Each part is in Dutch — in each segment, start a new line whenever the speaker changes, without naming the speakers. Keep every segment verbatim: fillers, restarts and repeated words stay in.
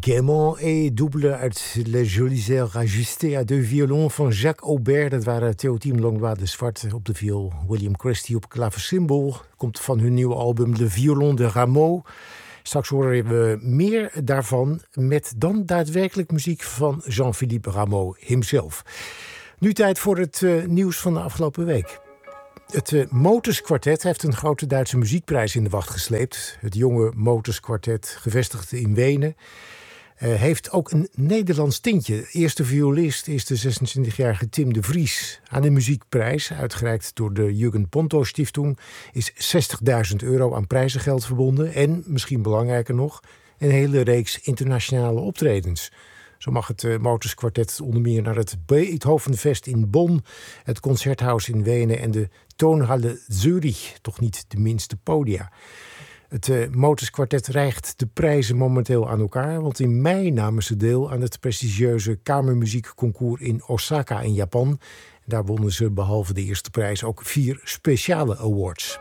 Gaiement et double uit Les Jolies Airs ajustés à deux violons van Jacques Aubert. Dat waren Théotime Langlois de Zwart op de viool, William Christie op klavecimbal. Komt van hun nieuwe album Le Violon de Rameau. Straks horen we meer daarvan met dan daadwerkelijk muziek van Jean-Philippe Rameau himself. Nu tijd voor het uh, nieuws van de afgelopen week. Het uh, Motors Quartet heeft een grote Duitse muziekprijs in de wacht gesleept. Het jonge Motors Quartet, gevestigd in Wenen, uh, heeft ook een Nederlands tintje. De eerste violist is de zesentwintigjarige Tim de Vries. Aan de muziekprijs, uitgereikt door de Jürgen Ponto Stiftung, is zestigduizend euro aan prijzengeld verbonden. En, misschien belangrijker nog, een hele reeks internationale optredens. Zo mag het uh, Motors Quartet onder meer naar het Beethovenfest in Bonn, het Concerthaus in Wenen en de Tonhalle Zürich, toch niet de minste podia. Het uh, Motors Quartet reikt de prijzen momenteel aan elkaar, want in mei namen ze deel aan het prestigieuze kamermuziekconcours in Osaka in Japan. Daar wonnen ze behalve de eerste prijs ook vier speciale awards.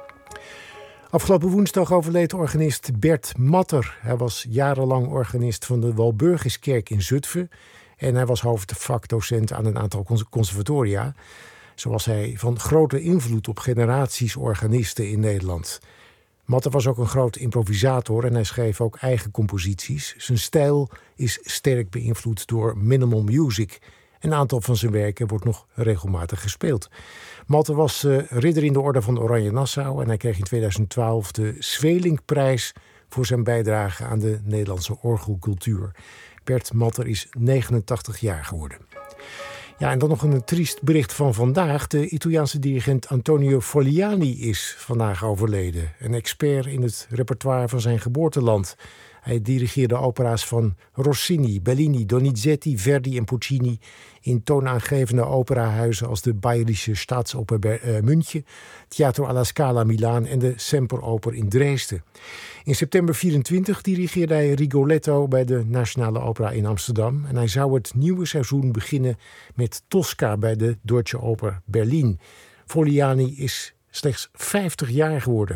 Afgelopen woensdag overleed organist Bert Matter. Hij was jarenlang organist van de Walburgiskerk in Zutphen en hij was hoofdvakdocent aan een aantal conservatoria. Zo was hij van grote invloed op generaties organisten in Nederland. Matter was ook een groot improvisator en hij schreef ook eigen composities. Zijn stijl is sterk beïnvloed door minimal music. Een aantal van zijn werken wordt nog regelmatig gespeeld. Matter was uh, ridder in de orde van Oranje Nassau en hij kreeg in tweeduizend twaalf de Zwelinkprijs voor zijn bijdrage aan de Nederlandse orgelcultuur. Bert Matter is negenentachtig jaar geworden. Ja, en dan nog een triest bericht van vandaag. De Italiaanse dirigent Antonio Fogliani is vandaag overleden. Een expert in het repertoire van zijn geboorteland. Hij dirigeerde opera's van Rossini, Bellini, Donizetti, Verdi en Puccini in toonaangevende operahuizen als de Bayerische Staatsoper uh, München, Teatro alla Scala Milaan en de Semperoper in Dresden. In september vierentwintig dirigeerde hij Rigoletto bij de Nationale Opera in Amsterdam en hij zou het nieuwe seizoen beginnen met Tosca bij de Deutsche Oper Berlin. Fogliani is slechts vijftig jaar geworden.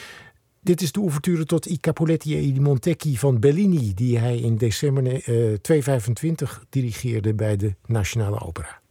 Dit is de ouverture tot I Capuletti e i Montecchi van Bellini, die hij in december uh, tweeduizend vijfentwintig dirigeerde bij de Nationale Opera.